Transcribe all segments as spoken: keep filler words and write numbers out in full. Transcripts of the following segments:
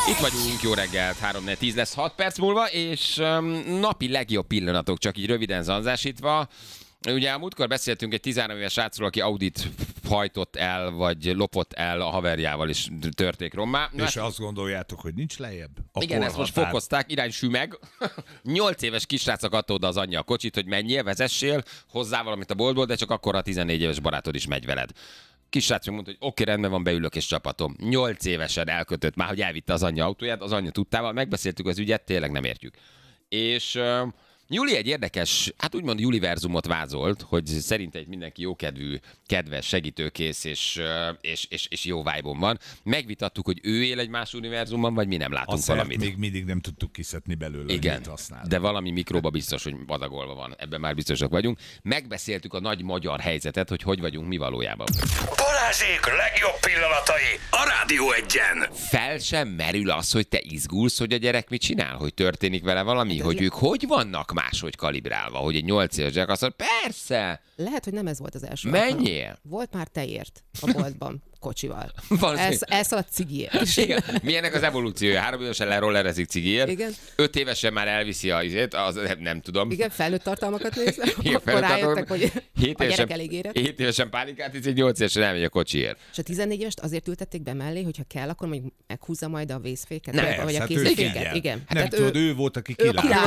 Itt vagyunk, jó reggelt, három tíz lesz hat perc múlva, és um, napi legjobb pillanatok, csak így röviden zanzásítva. Ugye a múltkor beszéltünk egy tizenhárom éves srácról, aki Audit hajtott el, vagy lopott el a haverjával, és törték rommá. És hát, azt gondoljátok, hogy nincs lejjebb? A igen, ezt most fokozták, irány sümeg. Nyolc éves kisrácnak adta oda az anyja a kocsit, hogy menjél, vezessél, hozzá valamit a boltból, de csak akkor a tizennégy éves barátod is megy veled. Kisrác mondta, hogy oké, okay, rendben van, beülök és csapatom. Nyolc évesen elkötött már, hogy elvitte az anyja autóját, az anyja tudtával, megbeszéltük az ügyet, tényleg nem értjük. És uh, Juli egy érdekes, hát úgymond Juliverzumot vázolt, hogy szerinte egy mindenki jókedvű, kedves, segítőkész és, és, és, és jó vibe-on van. Megvitattuk, hogy ő él egy más univerzumban, vagy mi nem látunk azt valamit. Még mindig nem tudtuk kiszedni belőle, igen, mit használ. De valami mikróba biztos, hogy adagolva van. Ebben már biztosak vagyunk. Megbeszéltük a nagy magyar helyzetet, hogy hogy vagyunk mi valójában. Balázsék legjobb pillanatai a Rádió Egyen. Fel sem merül az, hogy te izgulsz, hogy a gyerek mit csinál, hogy történik vele valami, hát hogy le... ők hogy vannak máshogy kalibrálva, hogy egy nyolc éves gyerek azt mondja, persze. Lehet, hogy nem ez volt az első. Menjél. Alkalom. Volt már tejért a boltban, kocsival. Ez, elszaladt cigiért. Igen. Milyennek az evolúciója? Három évesen lerollerezik cigiért. Igen. Öt évesen már elviszi a izét, az nem tudom. Igen, felnőtt tartalmakat nézve. Igen, akkor rájöttek, hogy hét a gyerek elég érett. Hét évesen pálinkát, így nyolc évesen elmegy a kocsiért. És a tizennégy évest azért ültették be mellé, hogyha kell, akkor mondjuk meghúzza majd a vészféket, ne, vagy a hát kézféket. Igen. Nem hát tudod, ő, ő volt, aki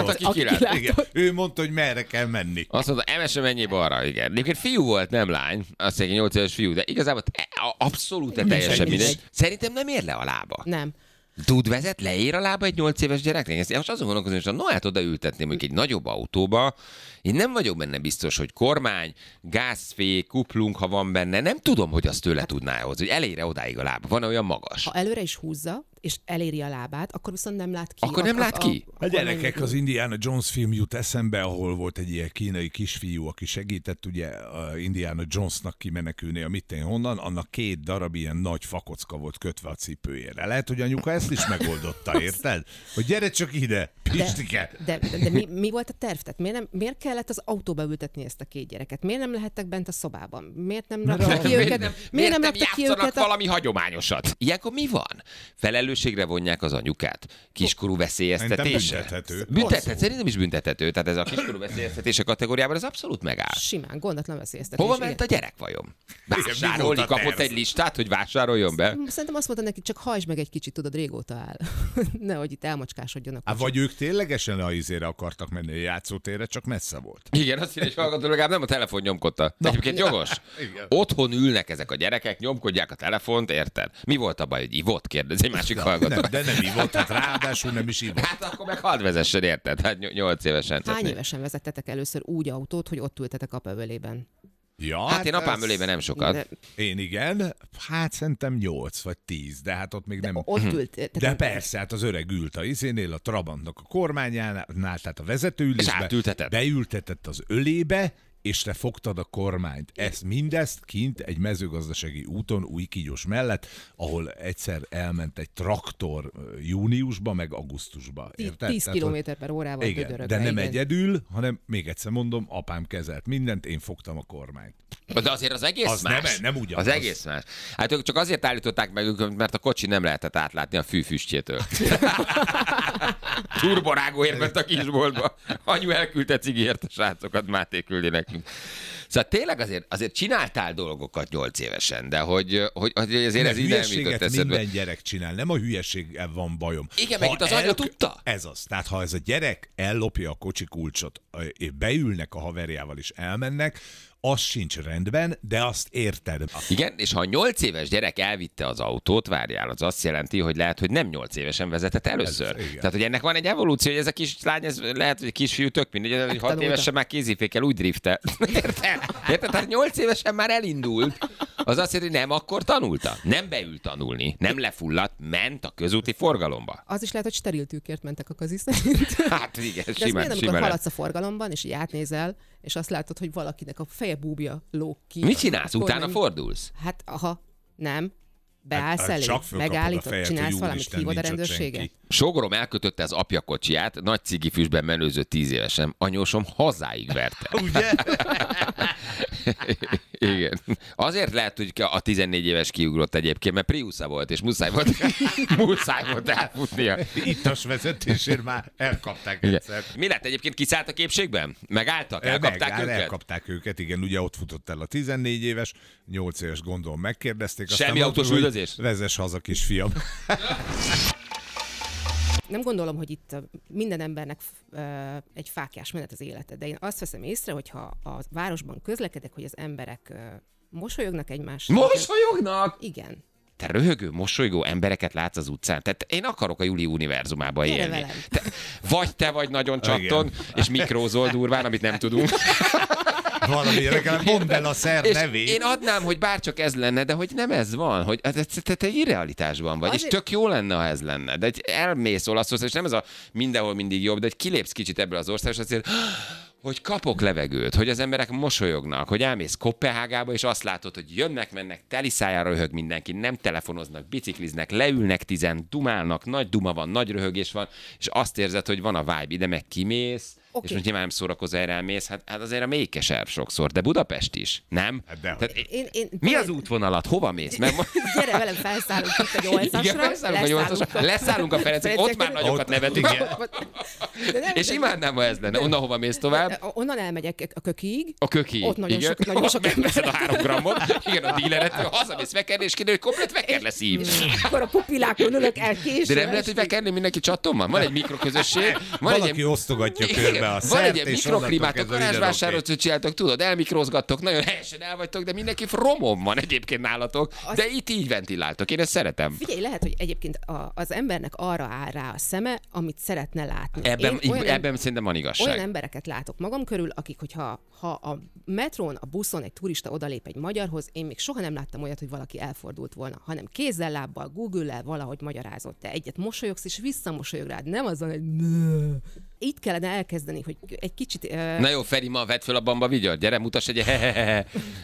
kilátott. Ő mondta, hogy merre kell menni. Azt mondta, emese menjél balra, igen. Egyébként fiú volt, nem lány. Azt mondja, nyolc éves fiú, de igazából abszolút teljesen mindegy. Szerintem nem ér le a lába. Nem. Tud vezet, leér a lába egy nyolc éves gyereknek? Ezt most azon gondolkozom, hogy no, hát odaültetném mondjuk egy nagyobb autóba. Én nem vagyok benne biztos, hogy kormány, gázfék, kuplunk, ha van benne. Nem tudom, hogy azt tőle hát, tudná hozni, hogy elére odáig a lába. Van olyan magas. Ha előre is húzza, és eléri a lábát, akkor viszont nem lát ki. Akkor nem a, lát ki? A, a, a gyerekek, az Indiana Jones film jut eszembe, ahol volt egy ilyen kínai kisfiú, aki segített ugye a Indiana Jonesnak kimenekülni a mitten honnan, annak két darab ilyen nagy fakocka volt kötve a cipőjére. Lehet, hogy anyuka ezt is megoldotta, érted? Hogy gyere csak ide, Pistike! De, de, de mi, mi volt a terv? Tehát miért, nem, miért kellett az autóba ültetni ezt a két gyereket? Miért nem lehettek bent a szobában? Miért nem raktak ki őket? Miért nem, miért nem, nem játszanak valami a... hagyományosat? Ilyenkor mi van? Felelősségre vonják az anyukát? Kiskorú veszélyeztetés? Büntethető. Büntethető. Szerintem is büntethető. Tehát ez a kiskorú veszélyeztetése kategóriában ez abszolút megáll. Simán, gondatlan veszélyeztetés. Hova ment a gyerek vajon? Vásárolni, kapott egy listát, hogy vásároljon be? Szerintem azt mondta neki, csak hajtsd meg egy kicsit, tudod, régóta áll. Nehogy itt elmocskásodjon a vagy ők ténylegesen a izére akartak menni a játszótérre, csak messze volt. Igen, azt írja, hogy hallgató, legalább nem a telefon nyomkodta. De egyébként jogos. Otthon ülnek ezek a gyerekek, nyomkodják a telefont, érted? Mi volt a baj, hogy ivott? Kérdez egy másik hallgató. Nem, de nem ivott, hát ráadásul nem is ivott. Hát akkor meg hadd vezessen, érted? Hát nyolc évesen. Hány évesen vezettetek először úgy autót, hogy ott ültetek apavölében? Ja, hát, hát én apám ölében nem sokat. De... Én igen, hát szerintem nyolc vagy tíz, de hát ott még de nem... Ott ült. De persze, hát az öreg ült a izénél, a Trabantnak a kormányánál, tehát a vezetőülésbe, beültetett az ölébe, és te fogtad a kormányt. Ezt mindezt kint egy mezőgazdasági úton Újkígyos mellett, ahol egyszer elment egy traktor júniusba, meg augusztusba. Érted? tíz kilométer per órával igen, dödörögve. de nem igen. egyedül, hanem még egyszer mondom, apám kezelt mindent, én fogtam a kormányt. De azért az egész az más. Nem, nem ugyanaz. Az egész más. Hát ők csak azért állították meg őket, mert a kocsi nem lehetett átlátni a fűfüstjétől. Turborágóért ment a kisboltba. Anyu elküldte cigiért a srácokat, Máté küldi nekünk. Szóval tényleg azért, azért csináltál dolgokat nyolc évesen, de hogy, hogy, hogy azért ne, ez így nem jutott eszedbe. Minden gyerek csinál, nem a hülyeséggel van bajom. Igen, meg itt az anya tudta. Ez az. Tehát ha ez a gyerek ellopja a kocsi kulcsot, és beülnek a haverjával és elmennek, az sincs rendben, de azt érted. Igen, és ha a nyolc éves gyerek elvitte az autót, várjál, az azt jelenti, hogy lehet, hogy nem nyolc évesen vezetett először. Ez, Tehát, hogy ennek van egy evolúció, hogy ez a kis lány, ez lehet, hogy kisfiú tök mindegy, hogy hat évesen már kézifékkel úgy driftel. Érted? Érted? Tehát nyolc évesen már elindult. Az azt jelenti, hogy nem akkor tanulta. Nem beült tanulni, nem lefulladt, ment a közúti forgalomba. Az is lehet, hogy steril tűkért mentek a kazi szerint. Hát igen, de simán, miért, simán. amikor haladsz a forgalomban, és így átnézel, és azt látod, hogy valakinek a feje búbja lóg ki. Mit csinálsz? Utána nem... fordulsz? Hát, aha, nem. Beállsz hát, elé, megállítod, csinálsz valamit, hívod a rendőrséget. Sógorom elkötötte az apja kocsiját, nagy cigifüstben menőző tíz évesen. Anyósom hazáig verte. Ugye? Igen. Azért lehet, hogy a tizennégy éves kiugrott egyébként, mert Priusza volt, és muszáj volt, muszáj volt elfutnia. Ittas vezetésért már elkapták egyszer. Mi lett egyébként, kiszállt a képségben? Megálltak? Elkapták Megáll, őket? Elkapták őket, igen, ugye ott futott el a tizennégy éves, nyolc éves gondolom megkérdezték. Semmi autós üldözés? Vezess haza, kisfiam. Nem gondolom, hogy itt minden embernek egy fáklyás menet az élete, de én azt veszem észre, hogyha a városban közlekedek, hogy az emberek mosolyognak egymásra. Mosolyognak? Igen. Te röhögő, mosolygó embereket látsz az utcán. Tehát én akarok a Juli univerzumába élni. Te, vagy te vagy nagyon csatton, és mikrózol durván, amit nem tudunk. Valami, legalább mondd el a szer nevét. Én adnám, hogy bárcsak ez lenne, de hogy nem ez van, hogy te, te, te irrealitásban vagy, azért... és tök jó lenne, ha ez lenne. De egy elmész Olaszország, és nem ez a mindenhol mindig jobb, de egy kilépsz kicsit ebből az országból, és azért, hogy kapok levegőt, hogy az emberek mosolyognak, hogy elmész Koppenhágába, és azt látod, hogy jönnek, mennek, teli szájára röhög mindenki, nem telefonoznak, bicikliznek, leülnek tizen, dumálnak, nagy duma van, nagy röhögés van, és azt érzed, hogy van a vibe, ide meg kimész, okay. És most nyilván nem szórakozol, erre elmész, hát, hát azért a mékeserv sokszor, de Budapest is, nem? Hát Tehát, én, én, mi az útvonalat? Hova mész? Mert... Gyere velem, felszállunk itt a nyolcasra. Igen, felszállunk a nyolcasra, leszállunk a Ferencek, ott már nagyokat nevetünk. És imádnám, ha ez lenne. Onnan hova mész tovább? Onnan elmegyek a Kökiig. A Kökiig. Ott nagyon sok, nagyon sok ember. a három grammot, igen, a díleret, hazamész vekerni, és kiderül, hogy komplet veker lesz így. Akkor a pupilákon ülök el később. De nem lehet, hogy vekerni mindenki chatton van? Van egy mikroközösség. Valaki osztogatja körbe a szert, és mikroklimátok, garázsvásárot csináltok, tudod, elmikrozgattok, nagyon helyesen el vagytok, de mindenki romon van egyébként nálatok, de az... itt így ventiláltok, én ezt szeretem. Figyelj, lehet, hogy egyébként a, az embernek arra áll rá a szeme, amit szeretne látni. Ebben, én olyan, ebben szerintem van igazság. Olyan embereket látok magam körül, akik, hogyha ha a metrón, a buszon egy turista odalép egy magyarhoz, én még soha nem láttam olyat, hogy valaki elfordult volna, hanem kézzel, lábbal, Google-lel valahogy magyarázott. Te egyet mosolyogsz, és visszamosolyog rád. Nem azon, hogy itt kellene elkezdeni, hogy egy kicsit... Uh... Na jó, Feri, ma vedd föl a bamba vigyart, gyere, mutass egy hehehehe.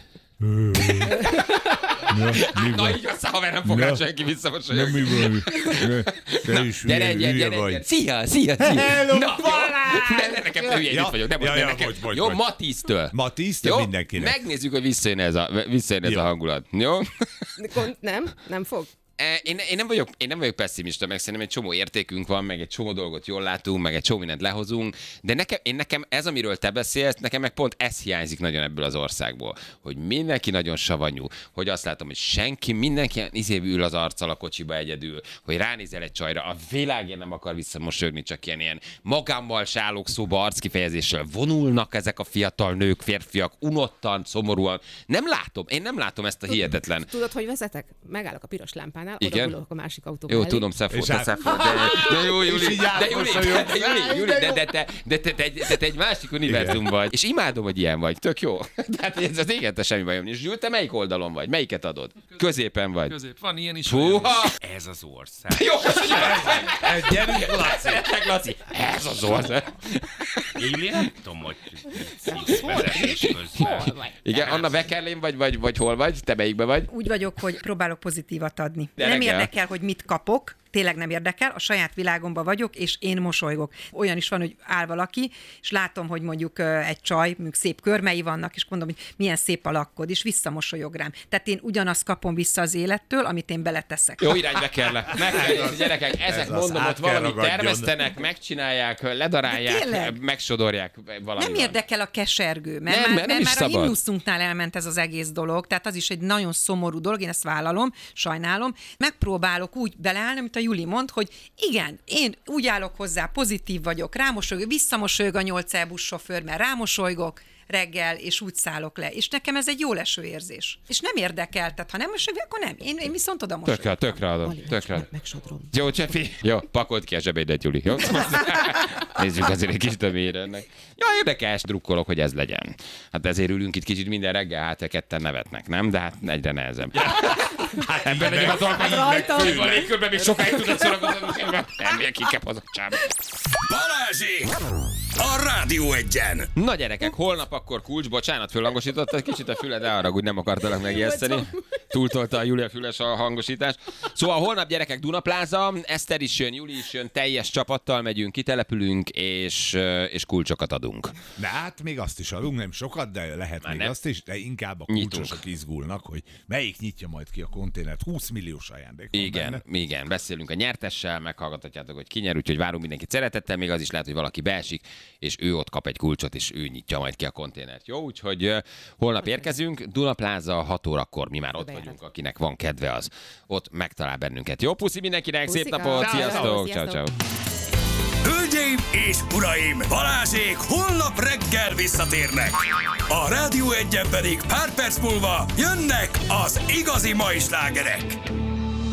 Na, Na így aztán, haver, nem fog rá senki visszamosolyogni. Nem mi van. Te is gyere, gyere, gyere, gyere. Szia, szia, szia. Hello, Na, ne, ne, nekem te hülye, ja, itt vagyok. Nem, ja, ja, nekem. Bocs, bocs, jó, bocs. Ma tíztől. Ma tíztől mindenkinek. Megnézzük, hogy visszajön ez a, visszajön ez ja. a hangulat. Jó? Nem? Nem fog? Én, én, nem vagyok, én nem vagyok pessimista, meg szerintem egy csomó értékünk van, meg egy csomó dolgot jól látunk, meg egy csomó mindent lehozunk, de nekem, én nekem ez, amiről te beszélsz, nekem meg pont ez hiányzik nagyon ebből az országból, hogy mindenki nagyon savanyú, hogy azt látom, hogy senki, mindenki izébb ül az arccal a kocsiba egyedül, hogy ránézel egy csajra, a világén nem akar visszamosolyogni, csak ilyen, ilyen magámmal se állok szóba arckifejezéssel vonulnak ezek a fiatal nők, férfiak, unottan, szomorúan. Nem látom, én nem látom ezt a hihetetlen. Tudod, hogy vezetek? Megállok a piros lámpán. Igen? Oda a másik autóba. Jó, elég. tudom, Szefó, te Szefó, de, de jó, Juli, de Juli, de Juli, Juli, de, de, de, de, de, de, de te egy másik univerzum vagy. És imádom, hogy ilyen vagy, tök jó. Tehát ez az igen, te semmi bajom. És Juli, te melyik oldalon vagy? Melyiket adod? Középen vagy. Közép, van ilyen is. Húha! Ez az ország. Jó, köszönjük! Gyerünk, Laci! Laci! Ez az ország. Juli, nem tudom, hogy vezetés közben. Igen, Anna Vekerlén vagy, vagy, vagy hol vagy? Te melyikben vagy? Úgy vagyok, hogy próbálok pozitívat adni. De nem reggel. érdekel, hogy mit kapok, tényleg nem érdekel, a saját világomban vagyok, és én mosolygok. Olyan is van, hogy áll valaki, és látom, hogy mondjuk egy csaj, mondjuk szép körmei vannak, és mondom, hogy milyen szép a lakkod, és visszamosolyog rám. Tehát én ugyanazt kapom vissza az élettől, amit én beleteszek. Jó irányba kell le. Megkérdezi, gyerekek, ezek mondom, ott valamit termesztenek, megcsinálják, ledarálják, megsodorják valamivel. Nem érdekel a kesergő, mert nem, már, nem mert már a himnuszunknál elment ez az egész dolog, tehát az is egy nagyon szomorú dolog, én ezt vállalom, sajnálom. Megpróbálok úgy beleállni, mint a Juli mond, hogy igen, én úgy állok hozzá, pozitív vagyok, rámosolygok, visszamosolyog a nyolc E buszsofőr, mert rámosolygok reggel, és úgy szállok le. És nekem ez egy jó leső érzés. És nem érdekel, tehát ha nem mosolyog, akkor nem. Én, én viszont oda mosolygok. Tökre, tökre adom. Tökre. Megsodrom. Jó, Csefi. Jó, pakold ki a zsebédet, Juli. Jó? Nézzük azért egy kicsit a mélyre ennek. Ja, érdekes, drukkolok, hogy ez legyen. Hát ezért ülünk itt kicsit minden reggel, hát ketten nevetnek, nem? De hát egyre nehezebb. Hát ebben megyem az alkalmat. A légkörben még sokáig tudod szórakozni. Nem, milyen kikep az a csába. Balázsék! A Rádió Egyen! Na gyerekek, holnap akkor kulcs, bocsánat, fölhangosítottad kicsit a füled, arra úgy nem akartalak megijeszteni. Túltolta a Júlia füles a hangosítás. Szóval holnap gyerekek Dunapláza, Eszter is jön, Juli is jön, teljes csapattal megyünk, kitelepülünk, és, és kulcsokat adunk. De hát még azt is adunk, nem sokat, de lehet Már még nem. azt is, de inkább a kulcsosok izgulnak, hogy melyik nyitja majd ki a konténert. húsz milliós ajándék. Igen, benne. igen, beszélünk a nyertessel, meghallgathatjátok, hogy ki nyer, úgyhogy várunk mindenkit szeretettel, még az is lehet, hogy valaki beesik, és ő ott kap egy kulcsot, és ő nyitja majd ki a konténert. Jó, úgyhogy uh, holnap érkezünk, Dunapláza hat órakor, mi már ott vagyunk, akinek van kedve az, ott megtalál bennünket. Jó, puszi mindenkinek, Puszika. Szép napot, sziasztok, ciao, ciao. Hölgyeim és uraim, Balázsék holnap reggel visszatérnek. A Rádió Egyen pedig pár perc múlva jönnek az igazi mai slágerek.